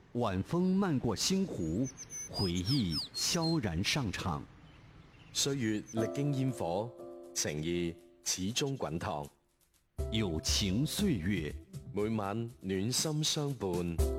晚風漫過星湖，回憶悄然上場。 歲月歷經煙火，情誼始終滾燙。 友情歲月， 每晚暖心相伴。